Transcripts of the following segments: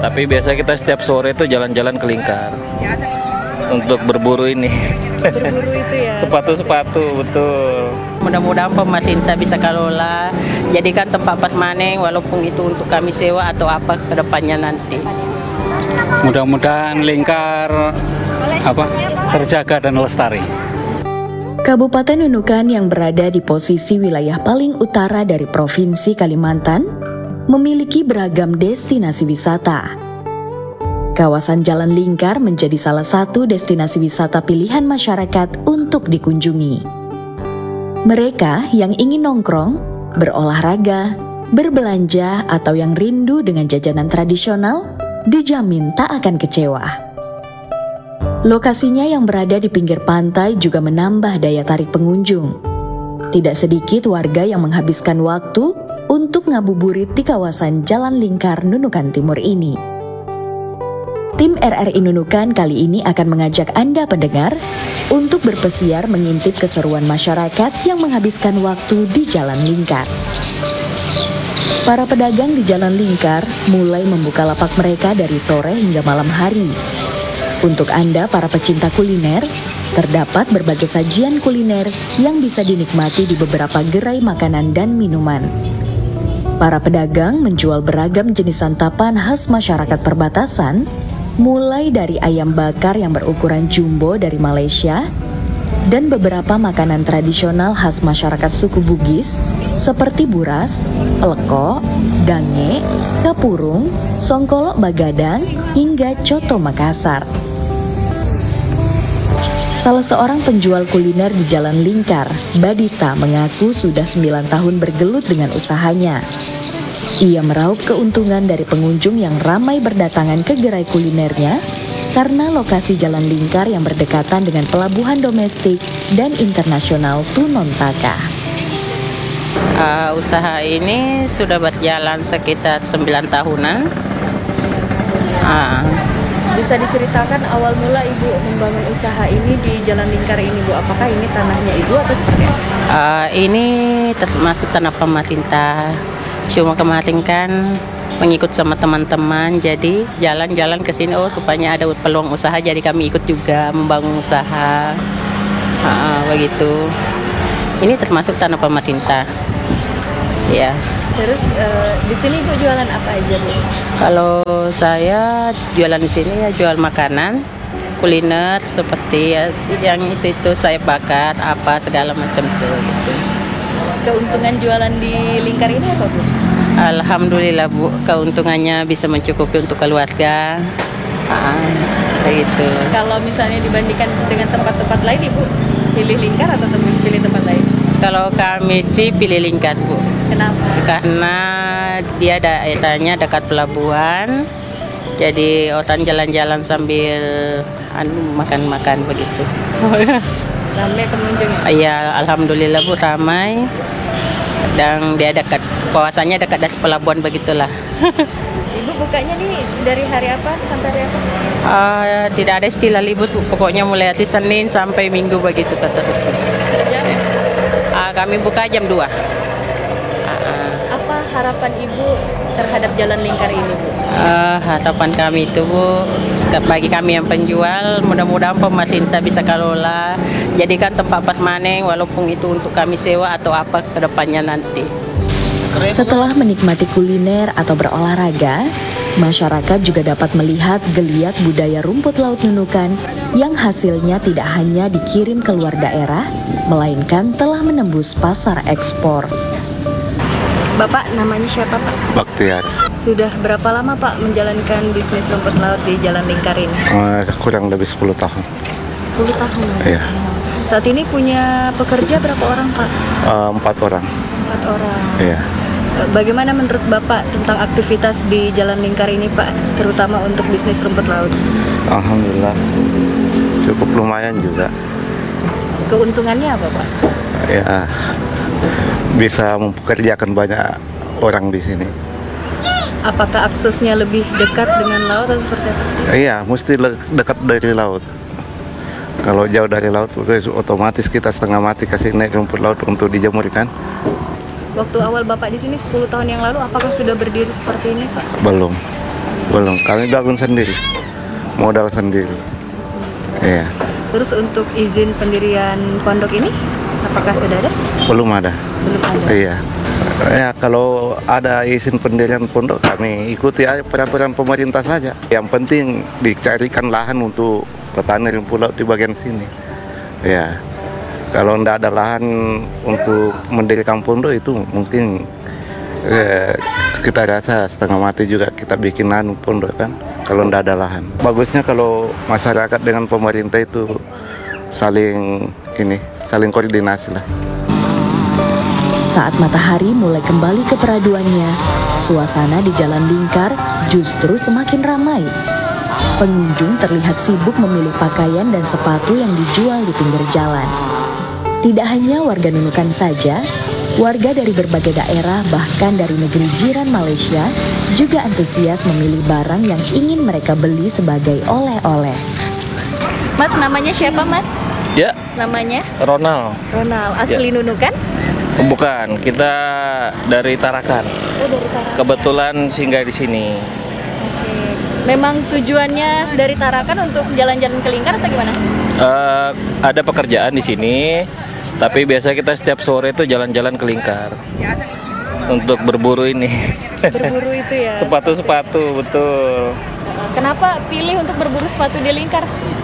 Tapi biasa kita setiap sore tuh jalan-jalan ke Lingkar untuk berburu ini. Berburu itu ya. Sepatu-sepatu, betul. Mudah-mudahan pemerintah bisa kelola, jadikan tempat permanen walaupun itu untuk kami sewa atau apa ke depannya nanti. Mudah-mudahan Lingkar terjaga dan lestari. Kabupaten Nunukan yang berada di posisi wilayah paling utara dari Provinsi Kalimantan memiliki beragam destinasi wisata. Kawasan Jalan Lingkar menjadi salah satu destinasi wisata pilihan masyarakat untuk dikunjungi. Mereka yang ingin nongkrong, berolahraga, berbelanja, atau yang rindu dengan jajanan tradisional, dijamin tak akan kecewa. Lokasinya yang berada di pinggir pantai juga menambah daya tarik pengunjung. Tidak sedikit warga yang menghabiskan waktu untuk ngabuburit di kawasan Jalan Lingkar Nunukan Timur ini. Tim RRI Nunukan kali ini akan mengajak Anda pendengar untuk berpesiar mengintip keseruan masyarakat yang menghabiskan waktu di Jalan Lingkar. Para pedagang di Jalan Lingkar mulai membuka lapak mereka dari sore hingga malam hari. Untuk Anda para pecinta kuliner, terdapat berbagai sajian kuliner yang bisa dinikmati di beberapa gerai makanan dan minuman. Para pedagang menjual beragam jenis santapan khas masyarakat perbatasan, mulai dari ayam bakar yang berukuran jumbo dari Malaysia, dan beberapa makanan tradisional khas masyarakat suku Bugis, seperti buras, peleko, dange, kapurung, songkolok Bagadang, hingga coto Makassar. Salah seorang penjual kuliner di Jalan Lingkar, Badita, mengaku sudah 9 tahun bergelut dengan usahanya. Ia meraup keuntungan dari pengunjung yang ramai berdatangan ke gerai kulinernya karena lokasi Jalan Lingkar yang berdekatan dengan pelabuhan domestik dan internasional Tunontaka. Usaha ini sudah berjalan sekitar 9 tahunan. Bisa diceritakan awal mula Ibu membangun usaha ini di Jalan Lingkar ini, Bu? Apakah ini tanahnya Ibu atau seperti apa? Ini termasuk tanah pemerintah. Cuma kemarin kan mengikut sama teman-teman, jadi jalan-jalan ke sini, rupanya ada peluang usaha, jadi kami ikut juga membangun usaha. Begitu. Ini termasuk tanah pemerintah. Ya. Terus di sini Ibu jualan apa aja, Bu? Kalau saya jualan di sini ya jual makanan, kuliner seperti yang itu saya bakar apa segala macam tuh gitu. Keuntungan jualan di Lingkar ini apa, Bu? Alhamdulillah, Bu, keuntungannya bisa mencukupi untuk keluarga. Kayak gitu. Kalau misalnya dibandingkan dengan tempat-tempat lain, Ibu pilih Lingkar atau pilih tempat lain? Kalau kami sih pilih Lingkar, Bu. Kenapa? Karena dia daerahnya dekat pelabuhan, jadi orang jalan-jalan sambil makan-makan begitu. Ramai pengunjungnya? Iya, alhamdulillah, Bu, ramai. Dan dia dekat, kawasannya dekat dari pelabuhan begitulah. Ibu bukanya nih dari hari apa sampai hari apa? Tidak ada istilah libur, Bu. Pokoknya mulai hari Senin sampai Minggu begitu seterusnya. Jam? Kami buka jam 2. Apa harapan Ibu terhadap Jalan Lingkar ini, Bu? Harapan kami itu, Bu, bagi kami yang penjual, mudah-mudahan pemerintah bisa kelola, jadikan tempat permanen walaupun itu untuk kami sewa atau apa ke depannya nanti. Setelah menikmati kuliner atau berolahraga, masyarakat juga dapat melihat geliat budaya rumput laut Nunukan yang hasilnya tidak hanya dikirim ke luar daerah, melainkan telah menembus pasar ekspor. Bapak namanya siapa, Pak? Baktiar. Sudah berapa lama Pak menjalankan bisnis rumput laut di Jalan Lingkar ini? Kurang lebih 10 tahun. 10 tahun? Iya. Saat ini punya pekerja berapa orang, Pak? 4 orang. 4 orang. Iya. Bagaimana menurut Bapak tentang aktivitas di Jalan Lingkar ini, Pak? Terutama untuk bisnis rumput laut. Alhamdulillah. Cukup lumayan juga. Keuntungannya apa, Pak? Ya, bisa mempekerjakan banyak orang di sini. Apakah aksesnya lebih dekat dengan laut atau seperti apa? Iya, mesti dekat dari laut. Kalau jauh dari laut, otomatis kita setengah mati kasih naik rumput laut untuk dijemur kan. Waktu awal Bapak di sini 10 tahun yang lalu, apakah sudah berdiri seperti ini, Pak? Belum. Belum, kami bangun sendiri, modal sendiri. Iya, Terus untuk izin pendirian pondok ini, apakah sudah ada? belum ada. Belum ada. Iya. Ya, kalau ada izin pendirian pondok kami ikuti aja peraturan pemerintah saja. Yang penting dicarikan lahan untuk petani rumput laut di bagian sini. Ya, kalau tidak ada lahan untuk mendirikan pondok itu mungkin kita rasa setengah mati juga kita bikin pondok kan. Kalau tidak ada lahan. Bagusnya kalau masyarakat dengan pemerintah itu saling koordinasi lah. Saat matahari mulai kembali ke peraduannya, suasana di Jalan Lingkar justru semakin ramai. Pengunjung terlihat sibuk memilih pakaian dan sepatu yang dijual di pinggir jalan. Tidak hanya warga Nunukan saja, warga dari berbagai daerah bahkan dari negeri jiran Malaysia juga antusias memilih barang yang ingin mereka beli sebagai oleh-oleh. Mas, namanya siapa, Mas? Ya, Namanya Ronald. Ronald. Asli Nunukan? Bukan, kita dari Tarakan. Oh, dari Tarakan. Kebetulan singgah di sini. Oke. Memang tujuannya dari Tarakan untuk jalan-jalan ke Lingkar atau gimana? Ada pekerjaan di sini, tapi biasa kita setiap sore itu jalan-jalan ke Lingkar untuk berburu ini. Berburu itu ya? Sepatu-sepatu, betul. Kenapa pilih untuk berburu sepatu di Lingkar?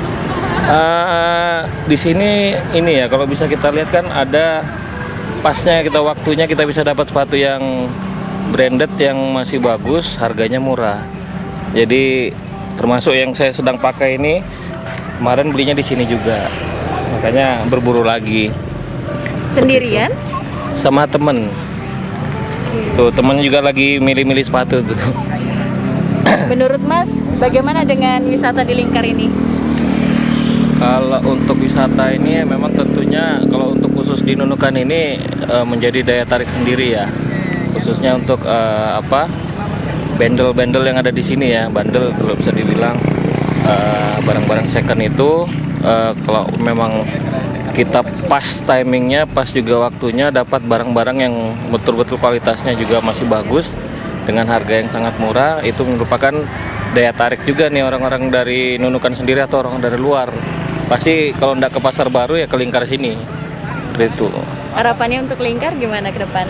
Di sini ini ya, kalau bisa kita lihat kan ada pasnya waktunya kita bisa dapat sepatu yang branded yang masih bagus, harganya murah. Jadi termasuk yang saya sedang pakai ini kemarin belinya di sini juga. Makanya berburu lagi. Sendirian? Sama temen. Tuh temennya juga lagi milih-milih sepatu tuh. Menurut Mas, bagaimana dengan wisata di Lingkar ini? Kalau untuk wisata ini memang tentunya kalau untuk khusus di Nunukan ini menjadi daya tarik sendiri ya, khususnya untuk bendel-bendel yang ada di sini ya, bandel kalau bisa dibilang barang-barang second itu kalau memang kita pas timingnya, pas juga waktunya dapat barang-barang yang betul-betul kualitasnya juga masih bagus dengan harga yang sangat murah, itu merupakan daya tarik juga nih orang-orang dari Nunukan sendiri atau orang dari luar. Pasti kalau nggak ke Pasar Baru ya ke Lingkar sini. Seperti itu. Harapannya untuk Lingkar gimana ke depan?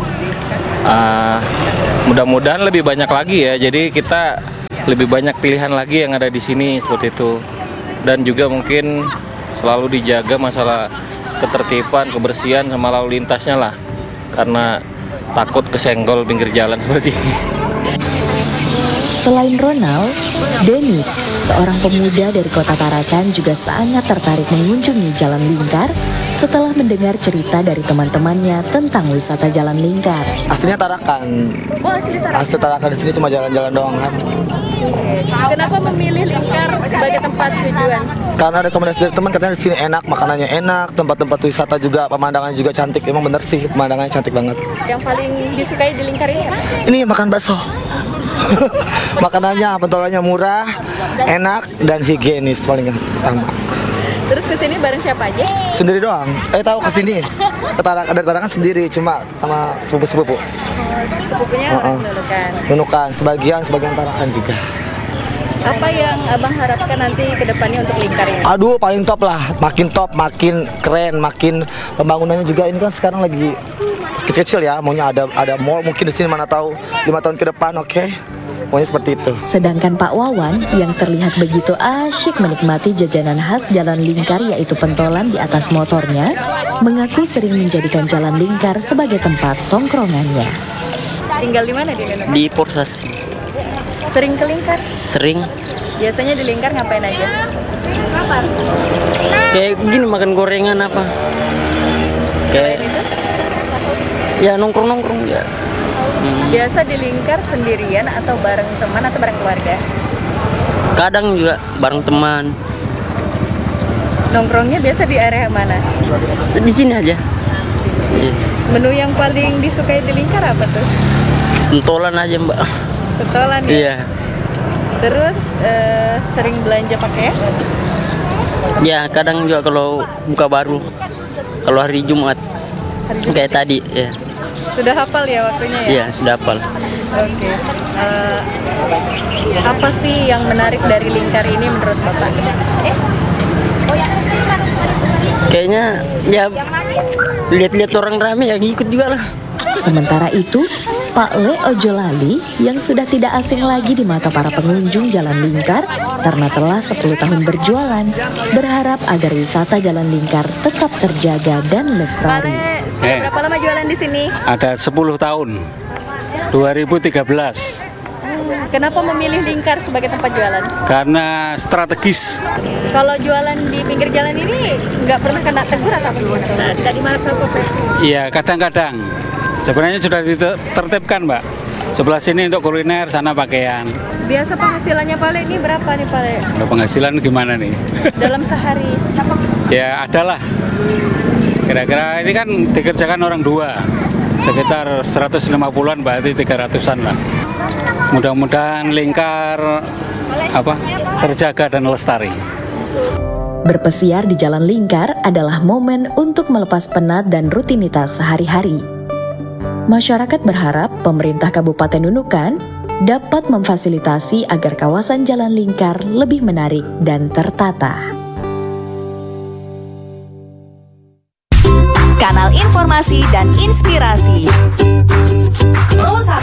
Mudah-mudahan lebih banyak lagi ya. Jadi kita lebih banyak pilihan lagi yang ada di sini seperti itu. Dan juga mungkin selalu dijaga masalah ketertiban, kebersihan sama lalu lintasnya lah. Karena takut kesenggol pinggir jalan seperti ini. Selain Ronald, Dennis, seorang pemuda dari kota Tarakan juga sangat tertarik mengunjungi Jalan Lingkar setelah mendengar cerita dari teman-temannya tentang wisata Jalan Lingkar. Aslinya Tarakan. Oh, asli Tarakan. Asli Tarakan, di sini cuma jalan-jalan doang kan. Kenapa memilih Lingkar sebagai tempat tujuan? Karena rekomendasi dari teman katanya di sini enak, makanannya enak, tempat-tempat wisata juga, pemandangannya juga cantik. Emang bener sih, pemandangannya cantik banget. Yang paling disukai di Lingkar ini apa? Ini makan bakso. Makanannya, pentolannya murah, enak, dan higienis paling utama. Terus kesini bareng siapa aja? Sendiri doang. Tahu kesini? Dari Tarakan sendiri, cuma sama sepupu-sepupu. Sepupunya orang Nunukan. Nunukan, sebagian Tarakan juga. Apa yang abang harapkan nanti ke depannya untuk Lingkar ini? Aduh, paling top lah, makin top, makin keren, makin pembangunannya juga ini kan sekarang lagi kecil-kecil ya, maunya ada mall mungkin di sini, mana tahu 5 tahun ke depan, oke? Maunya seperti itu. Sedangkan Pak Wawan yang terlihat begitu asyik menikmati jajanan khas Jalan Lingkar yaitu pentolan di atas motornya, mengaku sering menjadikan Jalan Lingkar sebagai tempat tongkrongannya. Tinggal di mana dia? Di Porsas. Sering ke Lingkar? Sering. Biasanya di Lingkar ngapain aja? Kayak gini, makan gorengan apa. Kayak itu? ya nongkrong-nongkrong ya. Biasa di Lingkar sendirian atau bareng teman atau bareng keluarga? Kadang juga bareng teman. Nongkrongnya biasa di area mana? Di sini aja. Iya. Menu yang paling disukai di Lingkar apa tuh? Pentolan aja, Mbak. Pentolan ya? Iya. Terus sering belanja pakaian? Ya, kadang juga kalau buka baru. Kalau hari Jumat. Kayak tadi, ya. Sudah hafal ya waktunya ya? Iya, sudah hafal. Oke. Apa sih yang menarik dari Lingkar ini menurut Bapak? Kayaknya ya lihat-lihat orang rame yang ikut juga lah. Sementara itu, Pak Le Ojolali yang sudah tidak asing lagi di mata para pengunjung Jalan Lingkar karena telah 10 tahun berjualan, berharap agar wisata Jalan Lingkar tetap terjaga dan lestari. Sudah berapa lama jualan di sini? Ada 10 tahun, 2013. Kenapa memilih Lingkar sebagai tempat jualan? Karena strategis. Kalau jualan di pinggir jalan ini nggak pernah kena tegur atau gimana? Tidak dimarahi Pak? Iya, kadang-kadang. Sebenarnya sudah ditertibkan, Mbak. Sebelah sini untuk kuliner, sana pakaian. Biasa penghasilannya Pak Le ini berapa nih Pak Le? Kalau penghasilan gimana nih? Dalam sehari? Ya, adalah. Kira-kira ini kan dikerjakan orang dua. Sekitar 150-an, berarti 300-an lah. Mudah-mudahan Lingkar terjaga dan lestari. Berpesiar di Jalan Lingkar adalah momen untuk melepas penat dan rutinitas sehari-hari. Masyarakat berharap pemerintah Kabupaten Nunukan dapat memfasilitasi agar kawasan Jalan Lingkar lebih menarik dan tertata. Kanal informasi dan inspirasi. Pro 1